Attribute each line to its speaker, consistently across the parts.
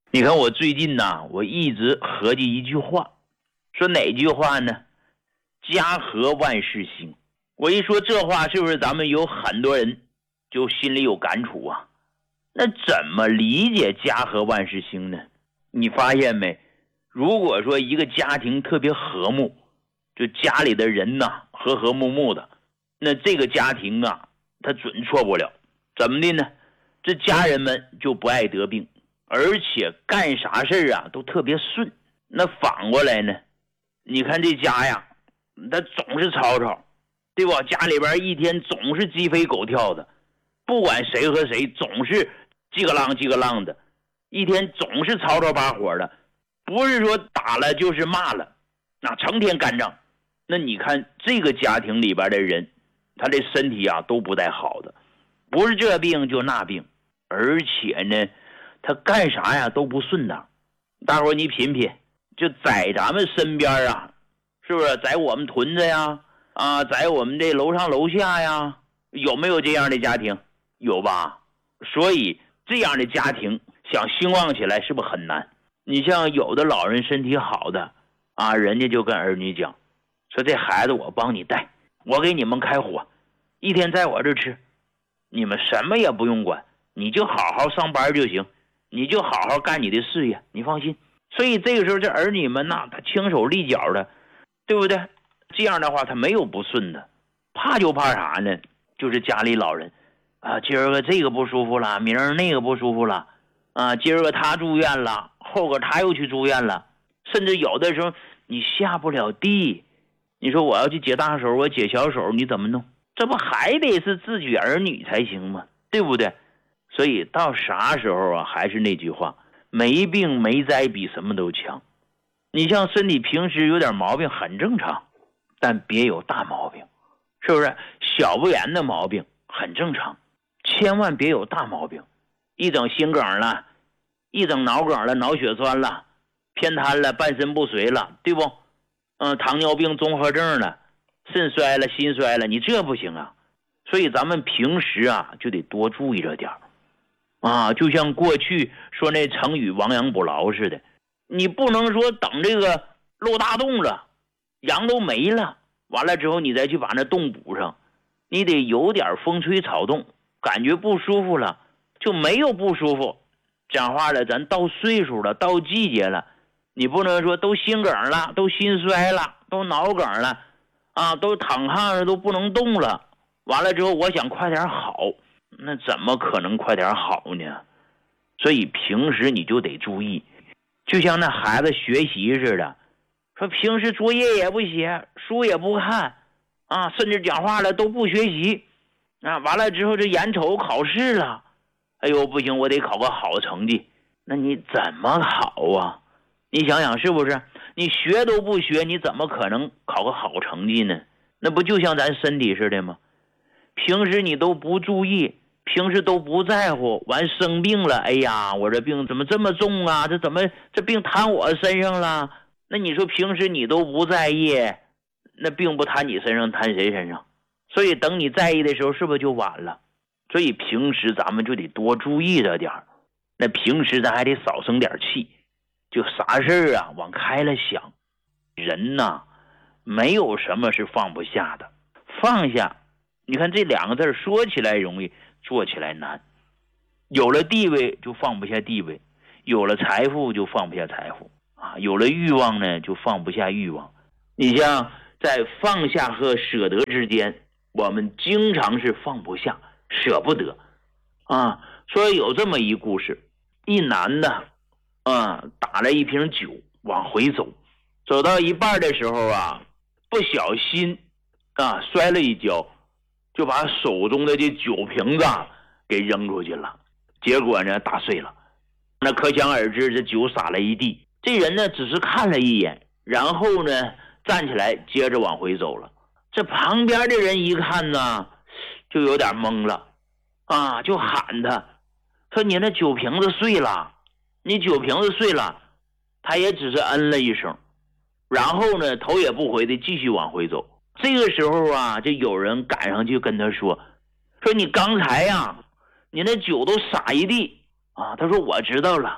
Speaker 1: 你看我最近呢，我一直合计一句话，说哪句话呢？家和万事兴。我一说这话，是不是咱们有很多人就心里有感触啊？那怎么理解家和万事兴呢？你发现没？如果说一个家庭特别和睦，就家里的人呐和和睦睦的，那这个家庭啊，他准错不了。怎么的呢？这家人们就不爱得病，而且干啥事啊都特别顺。那反过来呢，你看这家呀，他总是吵吵，对吧？家里边一天总是鸡飞狗跳的，不管谁和谁总是叽个浪的，一天总是吵吵把火的，不是说打了就是骂了，那成天干仗。那你看这个家庭里边的人，他的身体啊都不太好的，不是这病就那病，而且呢他干啥呀都不顺当。大伙你品品，就在咱们身边啊，是不是在我们屯子呀在我们这楼上楼下呀，有没有这样的家庭？有吧？所以这样的家庭想兴旺起来是不是很难？你像有的老人身体好的人家就跟儿女讲，说这孩子我帮你带，我给你们开火，一天在我这吃，你们什么也不用管，你就好好上班就行，你就好好干你的事业，你放心。所以这个时候这儿女们呐，他轻手利脚的，对不对？这样的话他没有不顺的。怕就怕啥呢？就是家里老人今儿个这个不舒服了，明儿那个不舒服了今儿个他住院了，后个他又去住院了，甚至有的时候你下不了地，你说我要去解大手，我解小手，你怎么弄？这不还得是自己儿女才行吗？对不对？所以到啥时候啊，还是那句话，没病没灾比什么都强。你像身体平时有点毛病很正常，但别有大毛病，是不是？小不言的毛病很正常，千万别有大毛病，一整心梗了，一整脑梗了，脑血栓了，偏瘫了，半身不遂了，对不？糖尿病综合症了，肾衰了，心衰了，你这不行啊。所以咱们平时就得多注意这点就像过去说那成语亡羊补牢似的，你不能说等这个漏大洞了，羊都没了，完了之后你再去把那洞补上，你得有点风吹草动，感觉不舒服了就没有不舒服。讲话了，咱到岁数了，到季节了，你不能说都心梗了，都心衰了，都脑梗了都躺炕上都不能动了，完了之后我想快点好，那怎么可能快点好呢？所以平时你就得注意，就像那孩子学习似的，说平时作业也不写，书也不看甚至讲话了都不学习完了之后这眼瞅考试了，哎呦不行，我得考个好成绩，那你怎么考啊？你想想是不是？你学都不学，你怎么可能考个好成绩呢？那不就像咱身体似的吗？平时你都不注意，平时都不在乎，完生病了，哎呀我这病怎么这么重啊，这病摊我身上了，那你说平时你都不在意，那病不摊你身上摊谁身上？所以等你在意的时候是不是就晚了？所以平时咱们就得多注意着点，那平时咱还得少生点气，就啥事往开了想。人没有什么是放不下的，放下你看这两个字说起来容易，做起来难。有了地位就放不下地位，有了财富就放不下财富有了欲望呢就放不下欲望。你像在放下和舍得之间，我们经常是放不下，舍不得说有这么一故事，一男的打了一瓶酒往回走，走到一半的时候不小心摔了一跤，就把手中的这酒瓶子给扔出去了，结果呢打碎了，那可想而知这酒洒了一地。这人呢只是看了一眼，然后呢站起来接着往回走了。这旁边的人一看呢就有点懵了就喊他说你那酒瓶子碎了，你酒瓶子碎了。他也只是嗯了一声，然后呢头也不回的继续往回走。这个时候就有人赶上去跟他说你刚才你那酒都洒一地他说我知道了，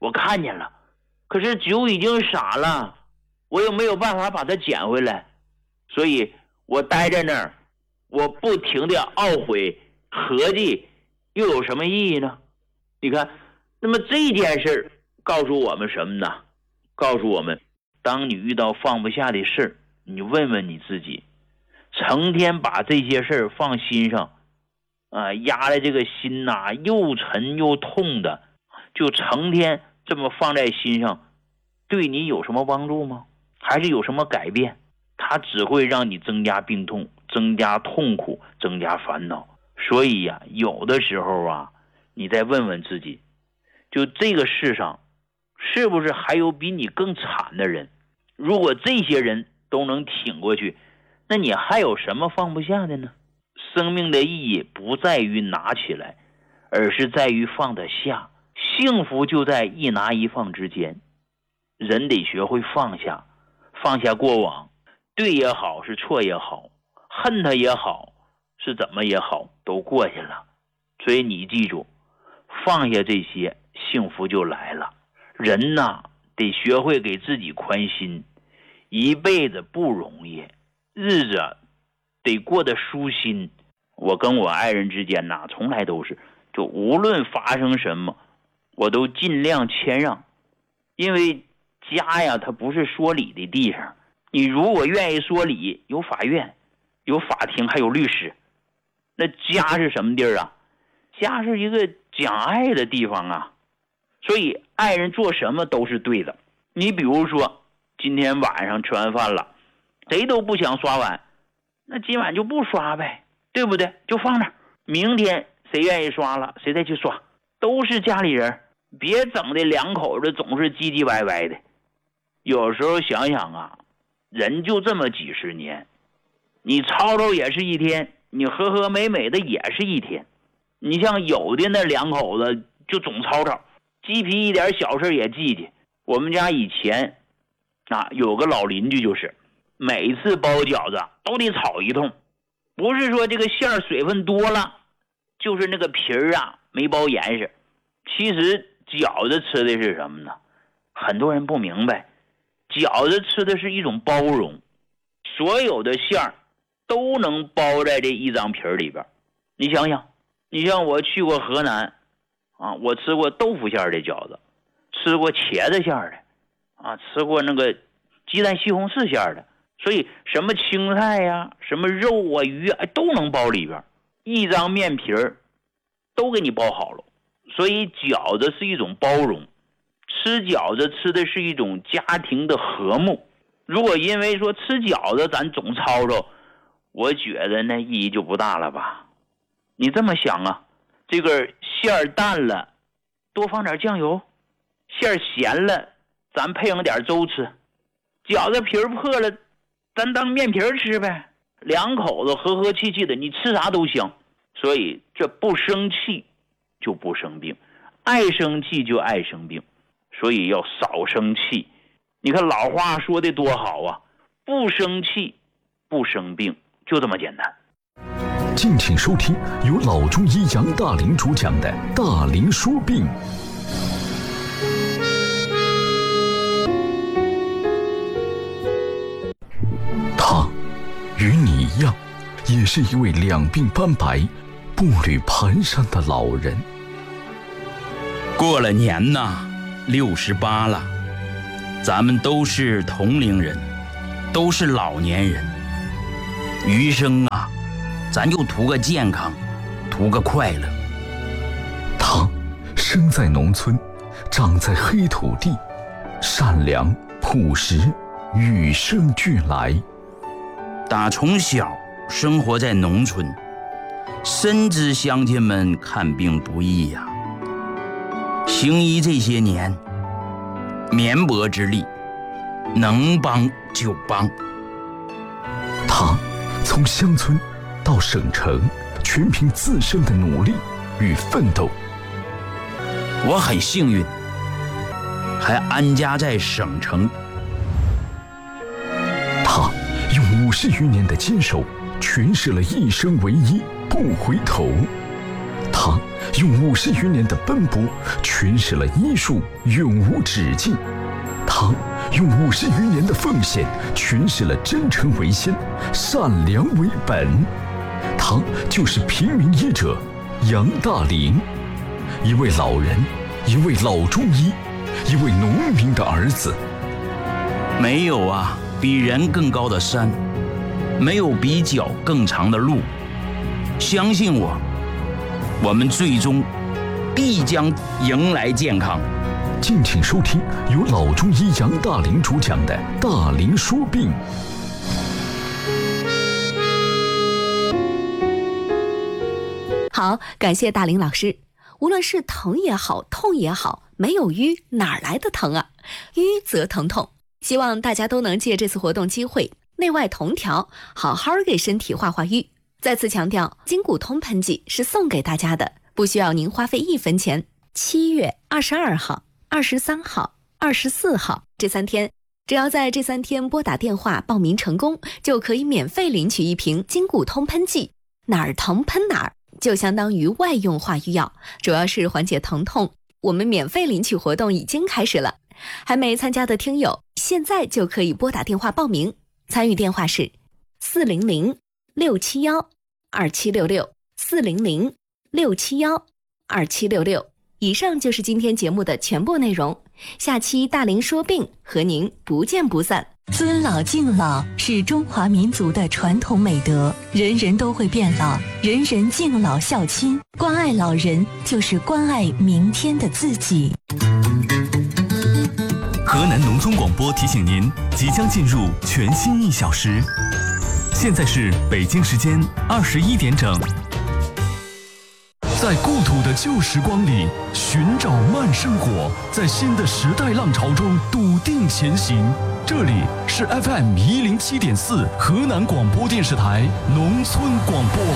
Speaker 1: 我看见了，可是酒已经洒了，我又没有办法把它捡回来，所以我待在那儿，我不停地懊悔合计，又有什么意义呢？你看，那么这件事告诉我们什么呢？告诉我们，当你遇到放不下的事，你问问你自己，成天把这些事放心上压的这个心又沉又痛的，就成天这么放在心上，对你有什么帮助吗？还是有什么改变？它只会让你增加病痛，增加痛苦，增加烦恼。所以有的时候你再问问自己，就这个世上是不是还有比你更惨的人？如果这些人都能挺过去，那你还有什么放不下的呢？生命的意义不在于拿起来，而是在于放得下。幸福就在一拿一放之间。人得学会放下，放下过往，对也好，是错也好，恨他也好，是怎么也好，都过去了。所以你记住，放下这些，幸福就来了。人得学会给自己宽心，一辈子不容易，日子得过得舒心。我跟我爱人之间从来都是，就无论发生什么，我都尽量谦让。因为家它不是说理的地方，你如果愿意说理，有法院，有法庭，还有律师。那家是什么地儿家是一个讲爱的地方所以爱人做什么都是对的。你比如说今天晚上吃完饭了，谁都不想刷碗，那今晚就不刷呗，对不对？就放那儿，明天谁愿意刷了谁再去刷，都是家里人，别整的两口子总是唧唧歪歪的。有时候想想人就这么几十年，你吵吵也是一天，你和和美美的也是一天。你像有的那两口子就总吵吵，鸡皮一点小事也记去。我们家以前有个老邻居，就是每次包饺子都得吵一通，不是说这个馅儿水分多了，就是那个皮儿没包严实。其实饺子吃的是什么呢？很多人不明白，饺子吃的是一种包容，所有的馅儿都能包在这一张皮儿里边。你想想，你像我去过河南我吃过豆腐馅儿的饺子，吃过茄子馅儿的吃过那个鸡蛋西红柿馅儿的。所以什么青菜什么肉鱼都能包里边，一张面皮儿都给你包好了。所以饺子是一种包容，吃饺子吃的是一种家庭的和睦。如果因为说吃饺子咱总吵吵，我觉得那意义就不大了吧。你这么想这个馅儿淡了多放点酱油，馅儿咸了咱配上点粥吃，饺子皮儿破了咱当面皮儿吃呗，两口子和和气气的，你吃啥都香。所以这不生气就不生病，爱生气就爱生病，所以要少生气。你看老话说的多好不生气不生病，就这么简单。
Speaker 2: 敬请收听由老中医杨大林主讲的大林说病。他与你一样，也是一位两鬓斑白步履蹒跚的老人。
Speaker 3: 过了年68了，咱们都是同龄人，都是老年人，余生咱就图个健康，图个快乐。
Speaker 2: 他生在农村，长在黑土地，善良朴实，与生俱来。
Speaker 3: 打从小生活在农村，深知乡亲们看病不易行医这些年，绵薄之力，能帮就帮。
Speaker 2: 他从乡村到省城，全凭自身的努力与奋斗。
Speaker 3: 我很幸运，还安家在省城。
Speaker 2: 他用50余年的坚守，诠释了一生为一，不回头。 他用50余年的奔波诠释了艺术永无止境，他用50余年的奉献诠释了真诚为先，善良为本。他就是平民医者杨大林，一位老人，一位老中医，一位农民的儿子。
Speaker 3: 没有啊，比人更高的山，没有比脚更长的路。相信我，我们最终必将迎来健康。
Speaker 2: 敬请收听由老中医杨大林主讲的《大林说病》。
Speaker 4: 好，感谢大林老师。无论是疼也好，痛也好，没有瘀哪来的疼啊？瘀则疼痛。希望大家都能借这次活动机会，内外同调，好好给身体化化瘀。再次强调，筋骨通喷剂是送给大家的，不需要您花费1分钱。7月22号、23号、24号这3天，只要在这3天拨打电话报名成功，就可以免费领取1瓶筋骨通喷剂，哪儿疼喷哪儿，就相当于外用化瘀药，主要是缓解疼痛。我们免费领取活动已经开始了，还没参加的听友现在就可以拨打电话报名，参与电话是400-671-2766，400-671-2766。以上就是今天节目的全部内容，下期大林说病和您不见不散。
Speaker 5: 尊老敬老是中华民族的传统美德，人人都会变老，人人敬老孝亲，关爱老人就是关爱明天的自己。
Speaker 6: 河南农村广播提醒您，即将进入全新1小时，现在是北京时间21点整。在故土的旧时光里寻找慢生活，在新的时代浪潮中笃定前行。这里是 FM 107.4河南广播电视台农村广播。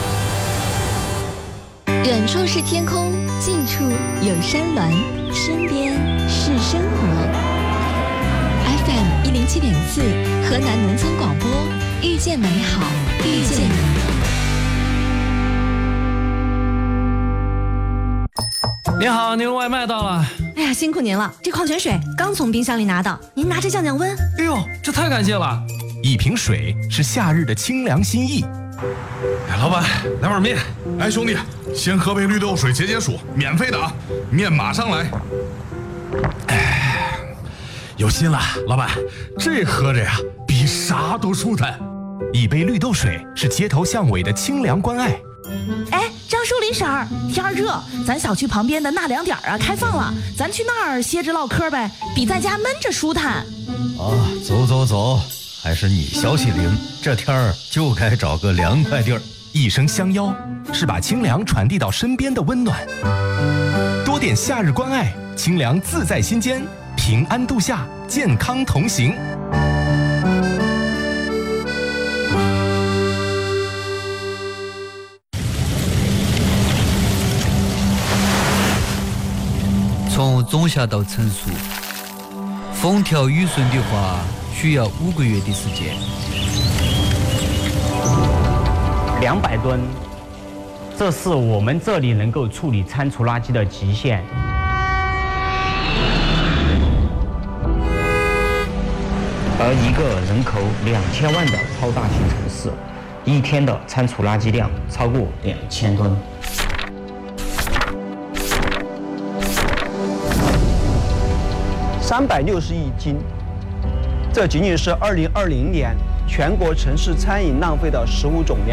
Speaker 5: 远处是天空，近处有山峦，身边是生活。FM 107.4河南农村广播，遇见美好，遇见你。
Speaker 7: 您好，您外卖到了。
Speaker 8: 哎呀，辛苦您了，这矿泉水刚从冰箱里拿到，您拿着降降温。
Speaker 7: 哎呦，这太感谢了！
Speaker 6: 一瓶水是夏日的清凉心意。
Speaker 9: 哎，老板，来碗面。哎，兄弟，先喝杯绿豆水解解暑，免费的啊，面马上来。哎，有心了，老板，这喝着呀，比啥都舒坦。
Speaker 6: 一杯绿豆水是街头巷尾的清凉关爱。
Speaker 8: 哎，张淑林婶儿，天儿热，咱小区旁边的纳凉点啊开放了，咱去那儿歇着唠嗑呗，比在家闷着舒坦。
Speaker 10: 啊，走走走，还是你消息灵，这天儿就该找个凉快地儿。
Speaker 6: 一声相邀，是把清凉传递到身边的温暖。多点夏日关爱，清凉自在心间，平安度夏，健康同行。
Speaker 11: 从种下到成熟，风调雨顺的话，需要5个月的时间。
Speaker 12: 200吨，这是我们这里能够处理餐厨垃圾的极限。而一个人口2000万的超大型城市，一天的餐厨垃圾量超过2000吨。
Speaker 13: 360亿斤，这仅仅是2020年全国城市餐饮浪费的食物总量。